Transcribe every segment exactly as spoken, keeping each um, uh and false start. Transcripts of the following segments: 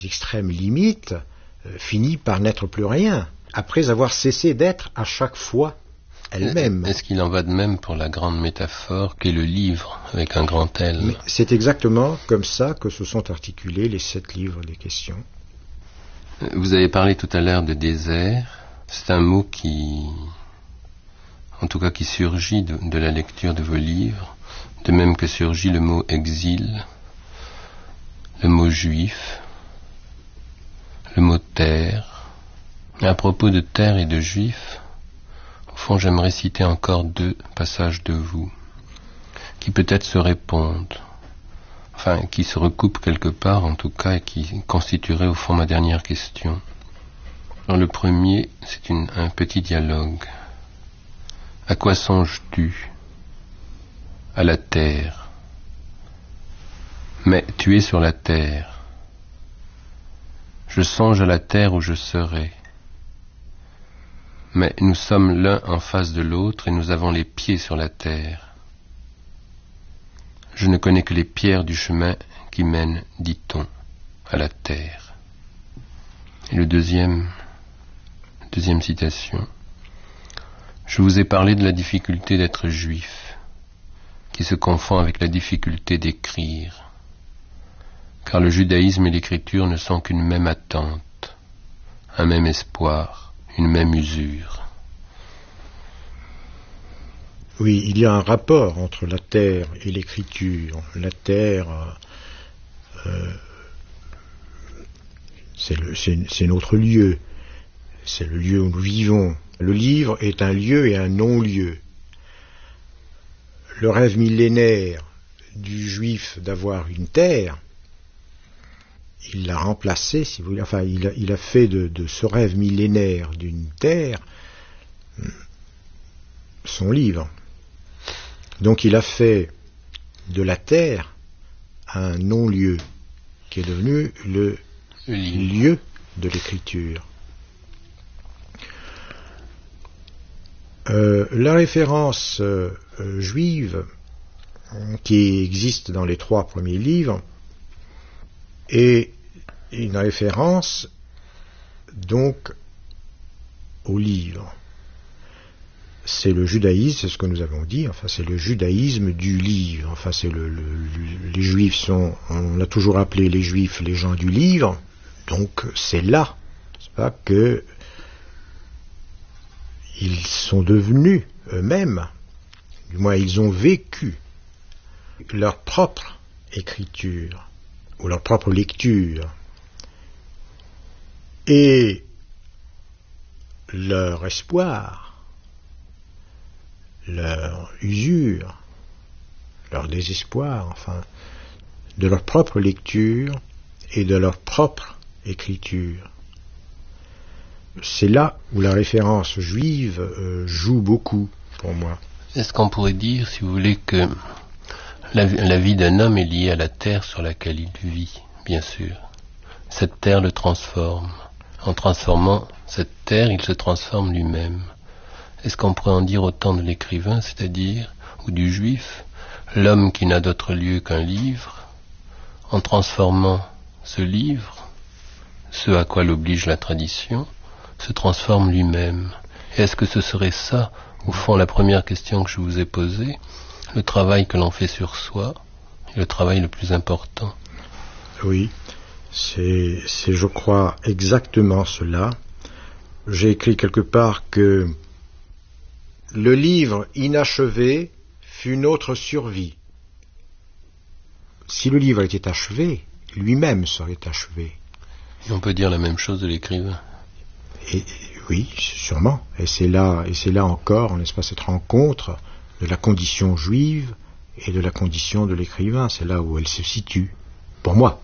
extrêmes limites, euh, finit par n'être plus rien, après avoir cessé d'être à chaque fois elle-même. Est-ce qu'il en va de même pour la grande métaphore qu'est le livre, avec un grand L? Mais c'est exactement comme ça que se sont articulés les sept livres des questions. Vous avez parlé tout à l'heure de désert. C'est un mot qui, en tout cas qui surgit de, de la lecture de vos livres, de même que surgit le mot exil, le mot juif, le mot terre. Et à propos de terre et de juif, au fond j'aimerais citer encore deux passages de vous, qui peut-être se répondent, enfin qui se recoupent quelque part en tout cas, et qui constitueraient au fond ma dernière question. Dans le premier, c'est une, un petit dialogue. À quoi songes-tu? À la terre. Mais tu es sur la terre. Je songe à la terre où je serai. Mais nous sommes l'un en face de l'autre et nous avons les pieds sur la terre. Je ne connais que les pierres du chemin qui mènent, dit-on, à la terre. Et le deuxième, deuxième citation. Je vous ai parlé de la difficulté d'être juif, qui se confond avec la difficulté d'écrire, car le judaïsme et l'écriture ne sont qu'une même attente, un même espoir, une même usure. Oui, il y a un rapport entre la terre et l'écriture. La terre, euh, c'est, le, c'est, c'est notre lieu, c'est le lieu où nous vivons. Le livre est un lieu et un non-lieu. Le rêve millénaire du juif d'avoir une terre, il l'a remplacé, si vous voulez, enfin, il a, il a fait de, de ce rêve millénaire d'une terre son livre. Donc il a fait de la terre un non-lieu, qui est devenu le lieu de l'écriture. Euh, la référence euh, juive qui existe dans les trois premiers livres est une référence donc au livre. C'est le judaïsme, c'est ce que nous avons dit, enfin c'est le judaïsme du livre, enfin c'est le, le, le les juifs sont, on a toujours appelé les juifs les gens du livre, donc c'est là, c'est pas que ils sont devenus eux-mêmes, du moins ils ont vécu leur propre écriture ou leur propre lecture et leur espoir, leur usure, leur désespoir, enfin, de leur propre lecture et de leur propre écriture. C'est là où la référence juive euh, joue beaucoup pour moi. Est-ce qu'on pourrait dire, si vous voulez, que la, la vie d'un homme est liée à la terre sur laquelle il vit, bien sûr. Cette terre le transforme. En transformant cette terre, il se transforme lui-même. Est-ce qu'on pourrait en dire autant de l'écrivain, c'est-à-dire, ou du juif, l'homme qui n'a d'autre lieu qu'un livre, en transformant ce livre, ce à quoi l'oblige la tradition, se transforme lui-même. Et est-ce que ce serait ça, au fond, la première question que je vous ai posée, le travail que l'on fait sur soi, le travail le plus important? Oui, c'est, c'est je crois, exactement cela. J'ai écrit quelque part que le livre inachevé fut notre survie. Si le livre était achevé, lui-même serait achevé. Et on peut dire la même chose de l'écrivain. Et, oui, sûrement. Et c'est là, et c'est là encore, n'est-ce pas, cette rencontre de la condition juive et de la condition de l'écrivain. C'est là où elle se situe, pour moi.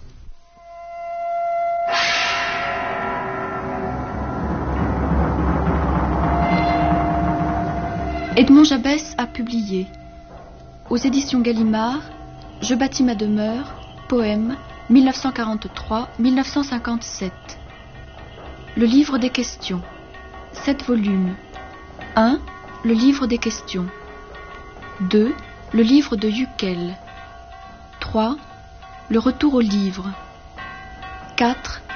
Edmond Jabès a publié aux éditions Gallimard Je bâtis ma demeure, poème mille neuf cent quarante-trois à mille neuf cent cinquante-sept. Le livre des questions, sept volumes. un. Le livre des questions. deux. Le livre de Yücel. trois. Le retour au livre. quatre